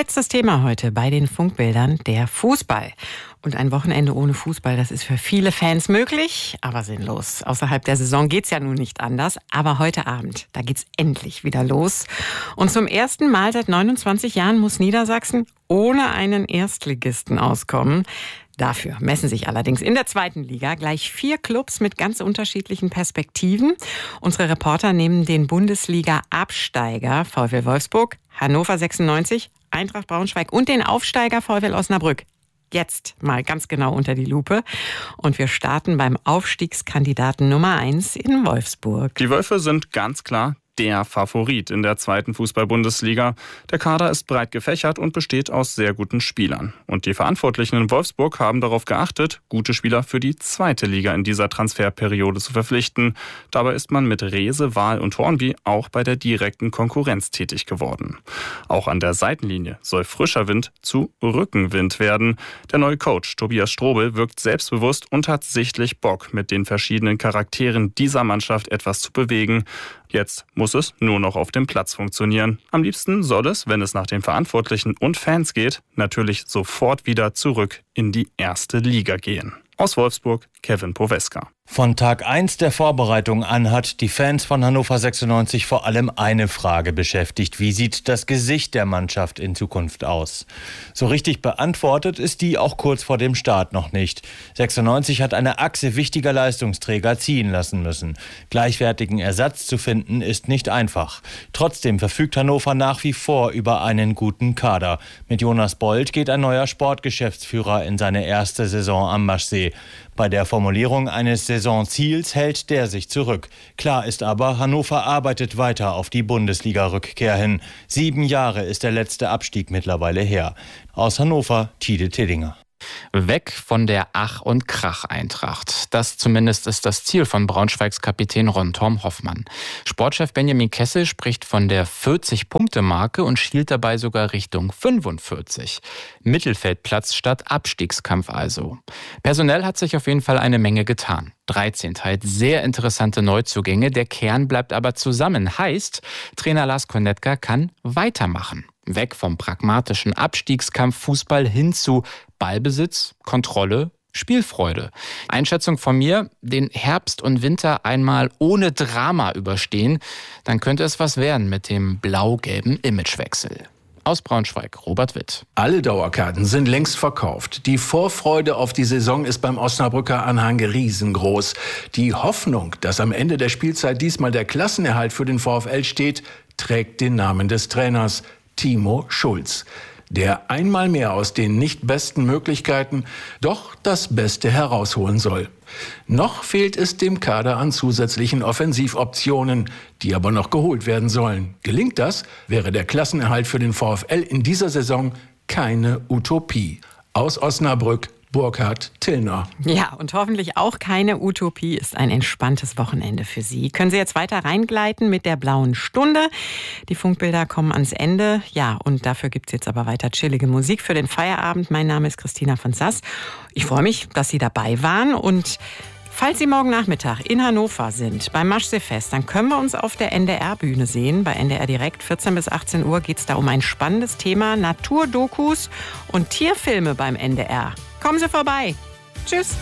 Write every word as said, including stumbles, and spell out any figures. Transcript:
Letztes Thema heute bei den Funkbildern, der Fußball. Und ein Wochenende ohne Fußball, das ist für viele Fans möglich, aber sinnlos. Außerhalb der Saison geht's ja nun nicht anders. Aber heute Abend, da geht's endlich wieder los. Und zum ersten Mal seit neunundzwanzig Jahren muss Niedersachsen ohne einen Erstligisten auskommen. Dafür messen sich allerdings in der zweiten Liga gleich vier Clubs mit ganz unterschiedlichen Perspektiven. Unsere Reporter nehmen den Bundesliga-Absteiger VfL Wolfsburg, Hannover sechsundneunzig, Eintracht Braunschweig und den Aufsteiger VfL Osnabrück jetzt mal ganz genau unter die Lupe. Und wir starten beim Aufstiegskandidaten Nummer eins in Wolfsburg. Die Wölfe sind ganz klar der Favorit in der zweiten Fußball-Bundesliga. Der Kader ist breit gefächert und besteht aus sehr guten Spielern. Und die Verantwortlichen in Wolfsburg haben darauf geachtet, gute Spieler für die zweite Liga in dieser Transferperiode zu verpflichten. Dabei ist man mit Rehse, Wahl und Hornby auch bei der direkten Konkurrenz tätig geworden. Auch an der Seitenlinie soll frischer Wind zu Rückenwind werden. Der neue Coach Tobias Strobel wirkt selbstbewusst und hat sichtlich Bock, mit den verschiedenen Charakteren dieser Mannschaft etwas zu bewegen. Jetzt muss es nur noch auf dem Platz funktionieren. Am liebsten soll es, wenn es nach den Verantwortlichen und Fans geht, natürlich sofort wieder zurück in die erste Liga gehen. Aus Wolfsburg, Kevin Poweska. Von Tag eins der Vorbereitung an hat die Fans von Hannover sechsundneunzig vor allem eine Frage beschäftigt. Wie sieht das Gesicht der Mannschaft in Zukunft aus? So richtig beantwortet ist die auch kurz vor dem Start noch nicht. sechsundneunzig hat eine Achse wichtiger Leistungsträger ziehen lassen müssen. Gleichwertigen Ersatz zu finden ist nicht einfach. Trotzdem verfügt Hannover nach wie vor über einen guten Kader. Mit Jonas Bold geht ein neuer Sportgeschäftsführer in seine erste Saison am Maschsee. Bei der Formulierung eines Saisonziels hält der sich zurück. Klar ist aber, Hannover arbeitet weiter auf die Bundesliga-Rückkehr hin. Sieben Jahre ist der letzte Abstieg mittlerweile her. Aus Hannover, Tide Tillinger. Weg von der Ach- und Krach-Eintracht. Das zumindest ist das Ziel von Braunschweigs Kapitän Ron-Torm Hoffmann. Sportchef Benjamin Kessel spricht von der vierzig-Punkte-Marke und schielt dabei sogar Richtung fünfundvierzig. Mittelfeldplatz statt Abstiegskampf also. Personell hat sich auf jeden Fall eine Menge getan. dreizehn halt sehr interessante Neuzugänge. Der Kern bleibt aber zusammen. Heißt, Trainer Lars Konetka kann weitermachen. Weg vom pragmatischen Abstiegskampf Fußball hin zu Ballbesitz, Kontrolle, Spielfreude. Einschätzung von mir, den Herbst und Winter einmal ohne Drama überstehen, dann könnte es was werden mit dem blau-gelben Imagewechsel. Aus Braunschweig, Robert Witt. Alle Dauerkarten sind längst verkauft. Die Vorfreude auf die Saison ist beim Osnabrücker Anhang riesengroß. Die Hoffnung, dass am Ende der Spielzeit diesmal der Klassenerhalt für den VfL steht, trägt den Namen des Trainers Timo Schulz, der einmal mehr aus den nicht besten Möglichkeiten doch das Beste herausholen soll. Noch fehlt es dem Kader an zusätzlichen Offensivoptionen, die aber noch geholt werden sollen. Gelingt das, wäre der Klassenerhalt für den VfL in dieser Saison keine Utopie. Aus Osnabrück, Burkhard Tillner. Ja, und hoffentlich auch keine Utopie ist ein entspanntes Wochenende für Sie. Können Sie jetzt weiter reingleiten mit der blauen Stunde. Die Funkbilder kommen ans Ende. Ja, und dafür gibt's jetzt aber weiter chillige Musik für den Feierabend. Mein Name ist Christina von Sass. Ich freue mich, dass Sie dabei waren. Und falls Sie morgen Nachmittag in Hannover sind, beim Maschsee-Fest, dann können wir uns auf der N D R-Bühne sehen. Bei N D R Direkt, vierzehn bis achtzehn Uhr, geht es da um ein spannendes Thema, Naturdokus und Tierfilme beim N D R. Kommen Sie vorbei. Tschüss.